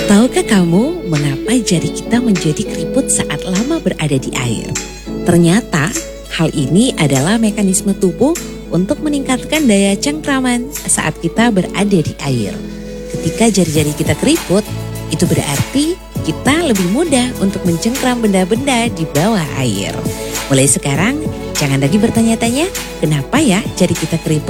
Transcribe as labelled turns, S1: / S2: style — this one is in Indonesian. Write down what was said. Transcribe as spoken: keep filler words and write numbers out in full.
S1: Tahukah kamu mengapa jari kita menjadi keriput saat lama berada di air? Ternyata hal ini adalah mekanisme tubuh untuk meningkatkan daya cengkraman saat kita berada di air. Ketika jari-jari kita keriput, itu berarti kita lebih mudah untuk mencengkram benda-benda di bawah air. Mulai sekarang, jangan lagi bertanya-tanya, kenapa ya jari kita keriput?